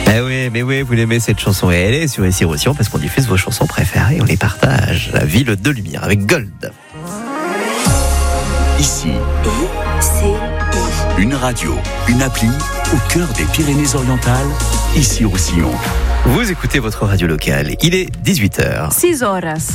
Mais oui, vous l'aimez cette chanson et elle est sur Ici Roussillon parce qu'on diffuse vos chansons préférées, on les partage. La ville de lumière avec Gold. Ici, une radio, une appli au cœur des Pyrénées-Orientales, Ici Roussillon. Vous écoutez votre radio locale, il est 18h. 6 horas.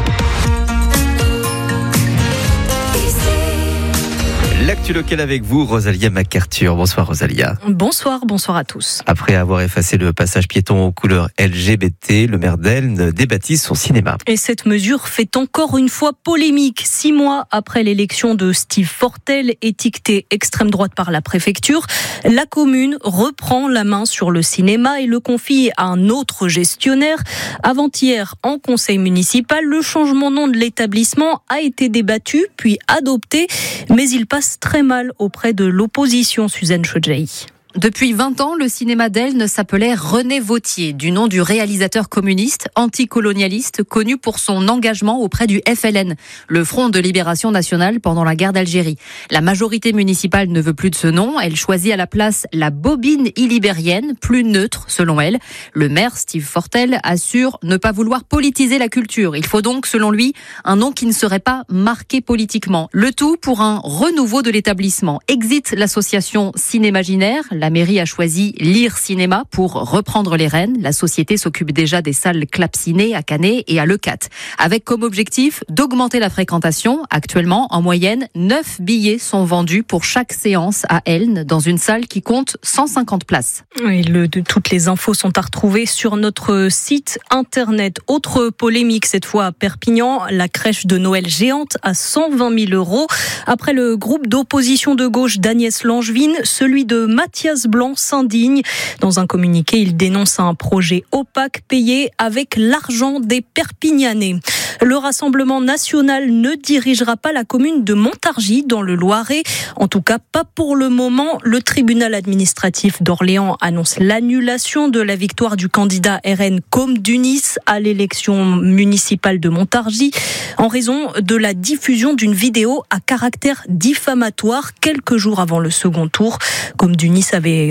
L'actu locale avec vous, Rosalia MacArthur. Bonsoir Rosalia. Bonsoir à tous. Après avoir effacé le passage piéton aux couleurs LGBT, le maire d'Elne débaptise son cinéma. Et cette mesure fait encore une fois polémique. 6 mois après l'élection de Steve Fortel, étiqueté extrême droite par la préfecture, la commune reprend la main sur le cinéma et le confie à un autre gestionnaire. Avant-hier, en conseil municipal, le changement de nom de l'établissement a été débattu puis adopté, mais il passe très mal auprès de l'opposition, Suzanne Chodjaï. Depuis 20 ans, le cinéma d'Elne s'appelait René Vauthier, du nom du réalisateur communiste, anticolonialiste, connu pour son engagement auprès du FLN, le Front de Libération Nationale pendant la guerre d'Algérie. La majorité municipale ne veut plus de ce nom, elle choisit à la place la bobine illibérienne, plus neutre selon elle. Le maire, Steve Fortel, assure ne pas vouloir politiser la culture. Il faut donc, selon lui, un nom qui ne serait pas marqué politiquement. Le tout pour un renouveau de l'établissement. Exit l'association Cinémaginaire. La mairie a choisi Lire Cinéma pour reprendre les rênes. La société s'occupe déjà des salles Clapciné à Canet et à Leucate, avec comme objectif d'augmenter la fréquentation. Actuellement, en moyenne, 9 billets sont vendus pour chaque séance à Elne, dans une salle qui compte 150 places. Oui, toutes les infos sont à retrouver sur notre site internet. Autre polémique, cette fois à Perpignan, la crèche de Noël géante à 120 000 €. Après le groupe d'opposition de gauche d'Agnès Langevin, celui de Mathias Blanc s'indigne. Dans un communiqué, il dénonce un projet opaque payé avec l'argent des Perpignanais. Le Rassemblement national ne dirigera pas la commune de Montargis dans le Loiret. En tout cas, pas pour le moment. Le tribunal administratif d'Orléans annonce l'annulation de la victoire du candidat RN Côme Dunis à l'élection municipale de Montargis en raison de la diffusion d'une vidéo à caractère diffamatoire quelques jours avant le second tour. Côme Dunis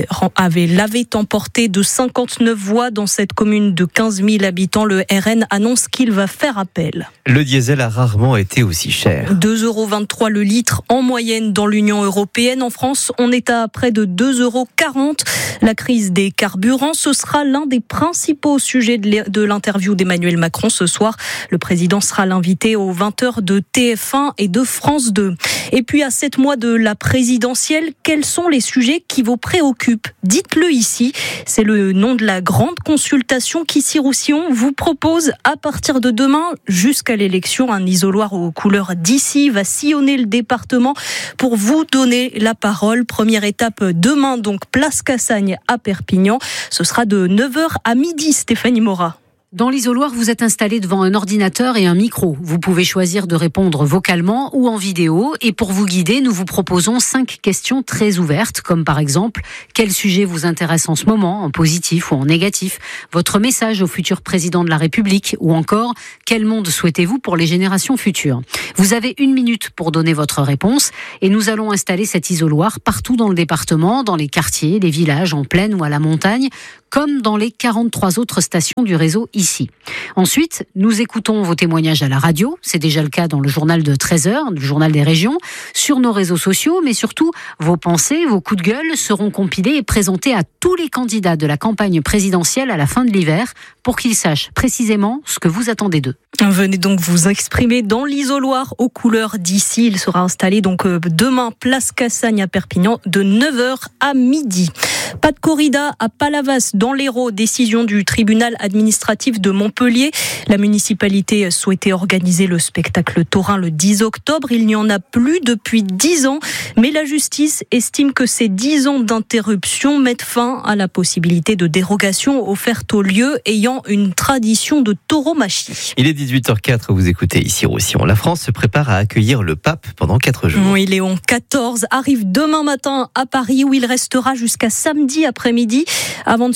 l'avait emporté de 59 voix dans cette commune de 15 000 habitants. Le RN annonce qu'il va faire appel. Le diesel a rarement été aussi cher. 2,23 € le litre en moyenne dans l'Union européenne. En France, on est à près de 2,40 €. La crise des carburants, ce sera l'un des principaux sujets de l'interview d'Emmanuel Macron ce soir. Le président sera l'invité aux 20h de TF1 et de France 2. Et puis à 7 mois de la présidentielle, quels sont les sujets qui vous préoccupent? Dites-le ici. C'est le nom de la grande consultation qu'Ici Roussillon vous propose à partir de demain jusqu'à l'élection. Un isoloir aux couleurs d'Issy va sillonner le département pour vous donner la parole. Première étape demain, donc place Cassagne à Perpignan. Ce sera de 9h à midi, Stéphanie Morat. Dans l'isoloir, vous êtes installé devant un ordinateur et un micro. Vous pouvez choisir de répondre vocalement ou en vidéo. Et pour vous guider, nous vous proposons 5 questions très ouvertes, comme par exemple, quel sujet vous intéresse en ce moment, en positif ou en négatif? Votre message au futur président de la République? Ou encore, quel monde souhaitez-vous pour les générations futures? Vous avez 1 minute pour donner votre réponse et nous allons installer cet isoloir partout dans le département, dans les quartiers, les villages, en plaine ou à la montagne, comme dans les 43 autres stations du réseau ici. Ensuite, nous écoutons vos témoignages à la radio, c'est déjà le cas dans le journal de 13h, le journal des régions, sur nos réseaux sociaux, mais surtout, vos pensées, vos coups de gueule seront compilés et présentés à tous les candidats de la campagne présidentielle à la fin de l'hiver, pour qu'ils sachent précisément ce que vous attendez d'eux. Venez donc vous exprimer dans l'isoloir aux couleurs d'Issy. Il sera installé donc demain, place Cassagne à Perpignan, de 9h à midi. Pas de corrida à Palavas dans l'Hérault, décision du tribunal administratif de Montpellier. La municipalité souhaitait organiser le spectacle taurin le 10 octobre. Il n'y en a plus depuis 10 ans, mais la justice estime que ces 10 ans d'interruption mettent fin à la possibilité de dérogation offerte au lieu ayant une tradition de tauromachie. Il est 18h04, vous écoutez Ici Roussillon. La France se prépare à accueillir le pape pendant 4 jours. Oui, Léon XIV arrive demain matin à Paris où il restera jusqu'à samedi après-midi avant de se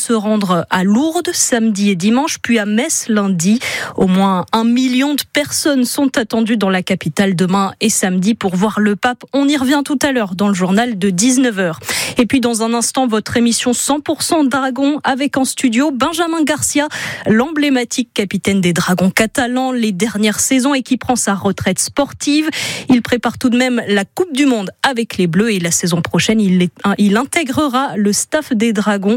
se rendre à Lourdes samedi et dimanche, puis à Metz lundi. Au moins 1 million de personnes sont attendues dans la capitale demain et samedi pour voir le pape. On y revient tout à l'heure dans le journal de 19h. Et puis dans un instant, votre émission 100% Dragons avec en studio Benjamin Garcia, l'emblématique capitaine des Dragons catalans les dernières saisons et qui prend sa retraite sportive. Il prépare tout de même la Coupe du Monde avec les Bleus et la saison prochaine, il intégrera le staff des Dragons.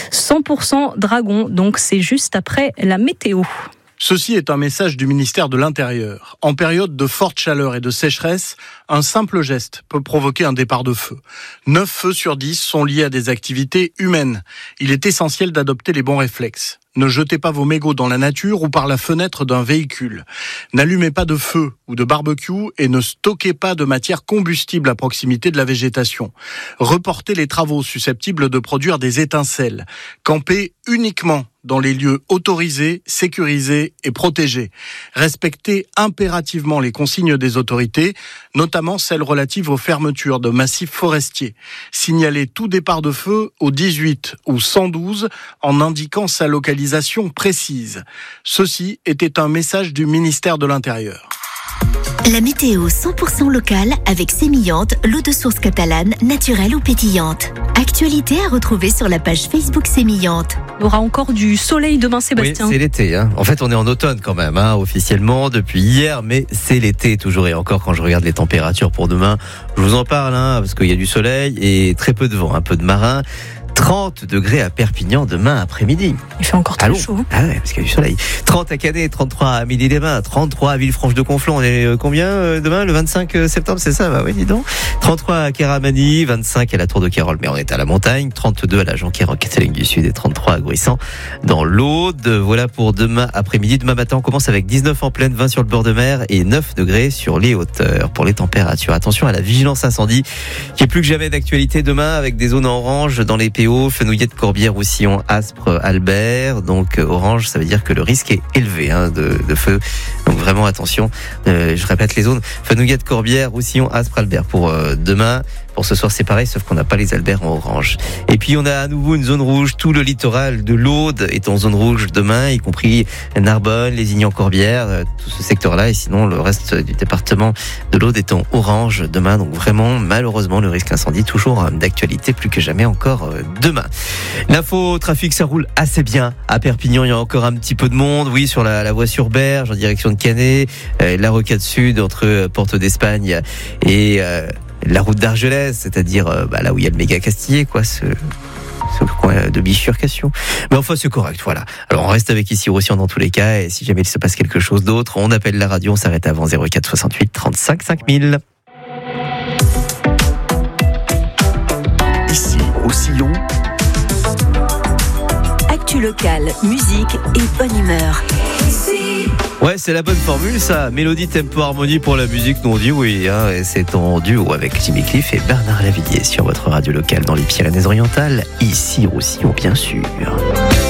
100% Dragons, donc c'est juste après la météo. Ceci est un message du ministère de l'Intérieur. En période de forte chaleur et de sécheresse, un simple geste peut provoquer un départ de feu. 9 feux sur 10 sont liés à des activités humaines. Il est essentiel d'adopter les bons réflexes. Ne jetez pas vos mégots dans la nature ou par la fenêtre d'un véhicule. N'allumez pas de feu ou de barbecue et ne stockez pas de matière combustible à proximité de la végétation. Reportez les travaux susceptibles de produire des étincelles. Campez uniquement dans les lieux autorisés, sécurisés et protégés. Respectez impérativement les consignes des autorités, notamment celles relatives aux fermetures de massifs forestiers. Signalez tout départ de feu au 18 ou 112 en indiquant sa localisation précise. Ceci était un message du ministère de l'Intérieur. La météo 100% locale avec Sémillante, l'eau de source catalane, naturelle ou pétillante. Actualité à retrouver sur la page Facebook Sémillante. Il y aura encore du soleil demain, Sébastien. Oui, c'est l'été. Hein. En fait, on est en automne quand même, officiellement, depuis hier, mais c'est l'été toujours. Et encore, quand je regarde les températures pour demain, je vous en parle, parce qu'il y a du soleil et très peu de vent, un peu de marin. 30 degrés à Perpignan demain après-midi. Il fait encore très chaud. Ah ouais, parce qu'il y a du soleil. 30 à Canet, 33 à Midi-les-Bains, 33 à Villefranche-de-Conflans. On est combien demain, le 25 septembre, c'est ça? Bah oui, dis donc. 33 à Kéramani, 25 à la Tour de Kérol, mais on est à la montagne. 32 à la Jonquière-en-Catalogne du Sud et 33 à Gruissant dans l'Aude. Voilà pour demain après-midi. Demain matin, on commence avec 19 en pleine, 20 sur le bord de mer et 9 degrés sur les hauteurs. Pour les températures, attention à la vigilance incendie qui est plus que jamais d'actualité demain avec des zones en orange dans les PO. Fenouillette, Corbière, Roussillon, Aspre, Albert. Donc orange, ça veut dire que le risque est élevé de feu. Donc vraiment attention. Je répète les zones. Fenouillette, Corbière, Roussillon, Aspre, Albert pour demain. Pour ce soir, c'est pareil, sauf qu'on n'a pas les Alberts en orange. Et puis, on a à nouveau une zone rouge. Tout le littoral de l'Aude est en zone rouge demain, y compris Narbonne, Lézignan-Corbière, tout ce secteur-là. Et sinon, le reste du département de l'Aude est en orange demain. Donc vraiment, malheureusement, le risque incendie toujours d'actualité plus que jamais encore demain. L'info trafic, ça roule assez bien. À Perpignan, il y a encore un petit peu de monde. Oui, sur la voie sur Berge, en direction de Canet, la rocade sud entre Porte d'Espagne et la route d'Argelès, c'est-à-dire là où il y a le méga Castillet, ce coin de bifurcation. Mais enfin, c'est correct, voilà. Alors, on reste avec ici Roussillon dans tous les cas, et si jamais il se passe quelque chose d'autre, on appelle la radio, on s'arrête avant 04 68 35 5000. Ici, Roussillon. Actu locale, musique et bonne humeur. Ouais, c'est la bonne formule, ça. Mélodie, tempo, harmonie pour la musique, nous on dit oui. Et c'est en duo avec Jimmy Cliff et Bernard Lavilliers sur votre radio locale dans les Pyrénées-Orientales. Ici, Roussillon, bien sûr.